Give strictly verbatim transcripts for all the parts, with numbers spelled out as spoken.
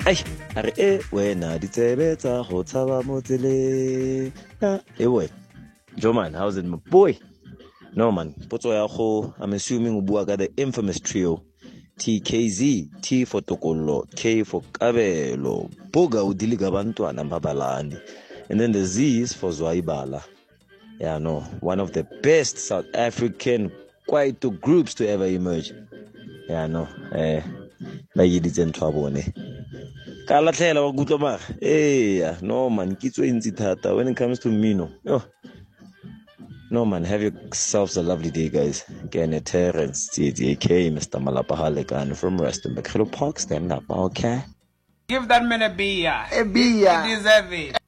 ai a re e wena ditsebe tsa go tshaba mo tseleng e we Joe man, how's it my boy? No man, potso ya go I'm assuming o bua ka the infamous trio T K Z, T for Tokolo, K for Kabelo, Boga udili ka bantwana babalani, and then the Z is for Zwaibala. Yeah, no, one of the best South African kwaito groups to ever emerge. Yeah, no, eh, ba yiditse ntho a bone. Ka latlhela wa gutlo mara. Eh, yeah, no man, kitso e ntsi thata when it comes to Mino. Oh. No man, have yourselves a lovely day, guys. Again, Terrence, T D K, Mister Malapahalekan from Rustenburg. Hello, Park, stand up, okay? Give that man a beer. A beer. He deserves it.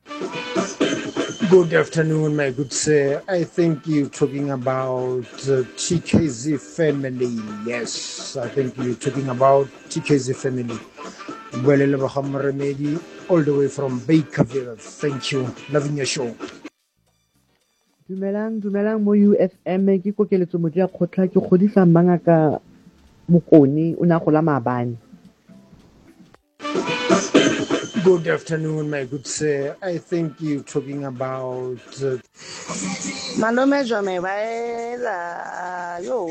Good afternoon, my good sir. I think you're talking about uh, T K Z family. Yes, I think you're talking about T K Z family. Well, all the way from Bakerville. Thank you. Loving your show. Dumelang dumelang mo U F M ke kokeletso motho ya khotla ke godisa mangaka bokoni o na gola maabane. Good afternoon, my good sir. I think you're talking about uh, Malome Jome baela yo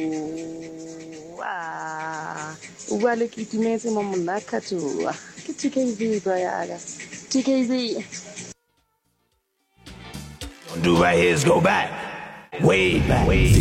ah o bua le ke itumetse mo monaka tsoa ke T K Z bro yaga T K Z. Do my heads go back, way back, way